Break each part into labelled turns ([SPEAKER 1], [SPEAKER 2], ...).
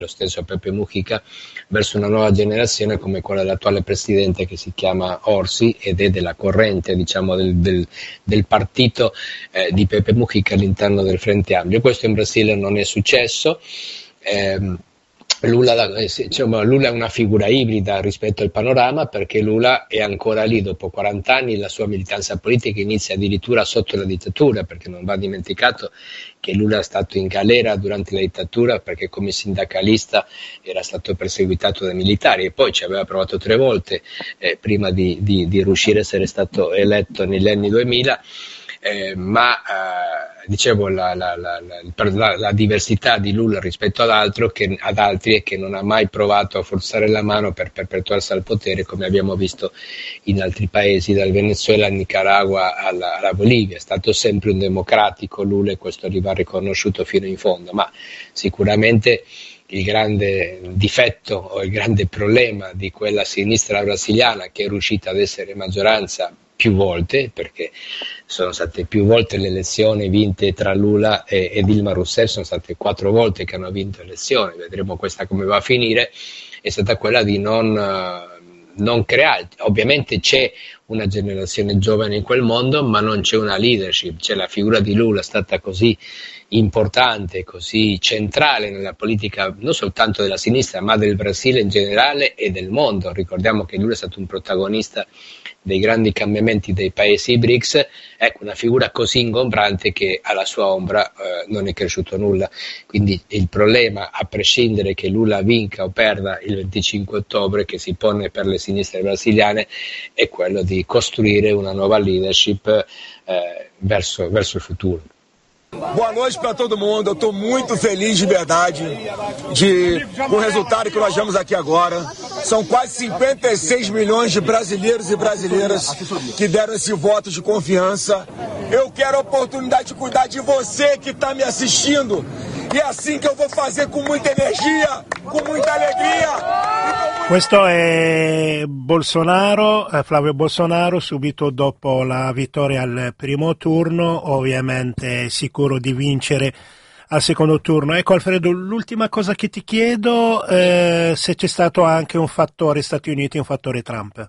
[SPEAKER 1] lo stesso Pepe Mujica, verso una nuova generazione come quella dell'attuale presidente che si chiama Orsi ed è della corrente, diciamo, del partito di Pepe Mujica all'interno del Frente Ampio. Questo in Brasile non è successo. Lula è una figura ibrida rispetto al panorama, perché Lula è ancora lì dopo 40 anni, la sua militanza politica inizia addirittura sotto la dittatura, perché non va dimenticato che Lula è stato in galera durante la dittatura perché come sindacalista era stato perseguitato dai militari e poi ci aveva provato 3 volte prima di riuscire a essere stato eletto negli anni 2000. Dicevo, la diversità di Lula rispetto ad altri è che non ha mai provato a forzare la mano per perpetuarsi al potere, come abbiamo visto in altri paesi, dal Venezuela al Nicaragua alla Bolivia. È stato sempre un democratico Lula e questo gli va riconosciuto fino in fondo, ma sicuramente il grande difetto o il grande problema di quella sinistra brasiliana, che è riuscita ad essere maggioranza più volte, perché sono state più volte le elezioni vinte tra Lula e Dilma Rousseff, sono state 4 volte che hanno vinto le elezioni, vedremo questa come va a finire, è stata quella di non creare. Ovviamente c'è una generazione giovane in quel mondo, ma non c'è una leadership. Cioè, la figura di Lula è stata così importante, così centrale nella politica non soltanto della sinistra, ma del Brasile in generale e del mondo. Ricordiamo che Lula è stato un protagonista dei grandi cambiamenti dei paesi BRICS, ecco, una figura così ingombrante che alla sua ombra non è cresciuto nulla. Quindi il problema, a prescindere che Lula vinca o perda il 25 ottobre, che si pone per le sinistre brasiliane, è quello di costruire una nuova leadership verso il futuro.
[SPEAKER 2] Boa noite para todo mundo, eu estou muito feliz de verdade com o resultado que nós vemos aqui agora. São quase 56 milhões de brasileiros e brasileiras que deram esse voto de confiança. Eu quero a oportunidade de cuidar de você que está me assistindo. E é assim che io vou fazer con muita energia, con muita allegria.
[SPEAKER 3] Questo è Bolsonaro, Flavio Bolsonaro, subito dopo la vittoria al primo turno, ovviamente sicuro di vincere al secondo turno. Ecco Alfredo, l'ultima cosa che ti chiedo, se c'è stato anche un fattore Stati Uniti, un fattore Trump.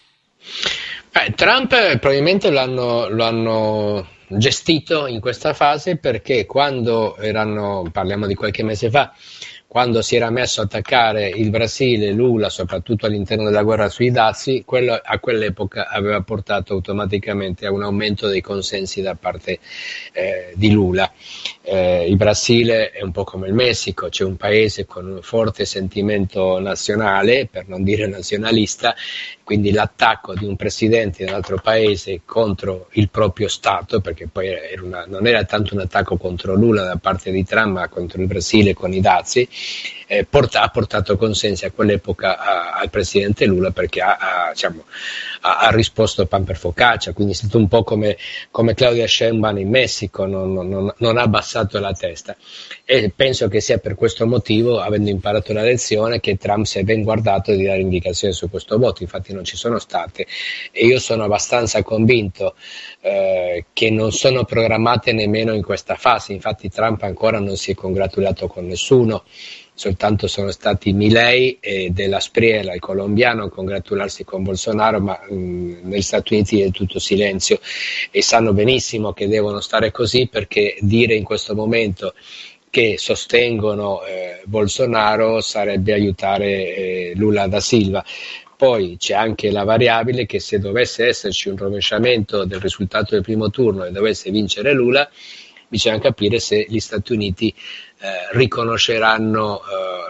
[SPEAKER 1] Trump probabilmente lo hanno gestito in questa fase, perché parliamo di qualche mese fa, quando si era messo a attaccare il Brasile, Lula, soprattutto all'interno della guerra sui dazi, quello a quell'epoca aveva portato automaticamente a un aumento dei consensi da parte di Lula. Il Brasile è un po' come il Messico, c'è un paese con un forte sentimento nazionale, per non dire nazionalista, quindi l'attacco di un presidente di un altro paese contro il proprio Stato, perché poi non era tanto un attacco contro Lula da parte di Trump, ma contro il Brasile con i dazi, ha portato consensi a quell'epoca al presidente Lula, perché ha risposto pan per focaccia, quindi è stato un po' come Claudia Sheinbaum in Messico, non ha abbassato la testa, e penso che sia per questo motivo, avendo imparato la lezione, che Trump si è ben guardato di dare indicazioni su questo voto. Infatti non ci sono state, e io sono abbastanza convinto che non sono programmate nemmeno in questa fase. Infatti Trump ancora non si è congratulato con nessuno, soltanto sono stati Milei e Della Spriela, il colombiano, a congratularsi con Bolsonaro, ma negli Stati Uniti è tutto silenzio, e sanno benissimo che devono stare così, perché dire in questo momento che sostengono Bolsonaro sarebbe aiutare Lula da Silva. Poi c'è anche la variabile che se dovesse esserci un rovesciamento del risultato del primo turno e dovesse vincere Lula, bisogna capire se gli Stati Uniti riconosceranno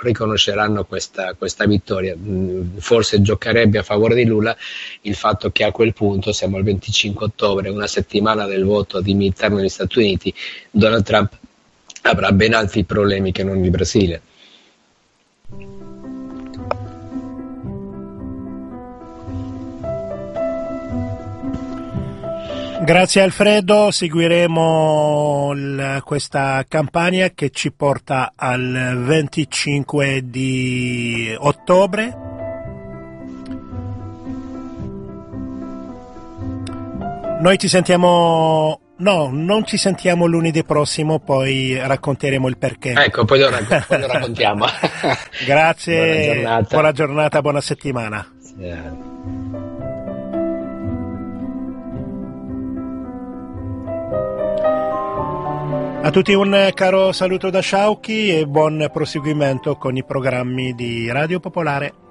[SPEAKER 1] questa vittoria. Forse giocherebbe a favore di Lula il fatto che a quel punto, siamo al 25 ottobre, una settimana del voto di midterm negli Stati Uniti, Donald Trump avrà ben altri problemi che non il Brasile.
[SPEAKER 3] Grazie Alfredo, seguiremo questa campagna che ci porta al 25 di ottobre. Noi ci sentiamo No, non ci sentiamo lunedì prossimo, poi racconteremo il perché.
[SPEAKER 1] Ecco, poi lo raccontiamo.
[SPEAKER 3] Grazie, buona giornata, buona settimana.
[SPEAKER 1] Sì.
[SPEAKER 3] A tutti un caro saluto da Sciauchi e buon proseguimento con i programmi di Radio Popolare.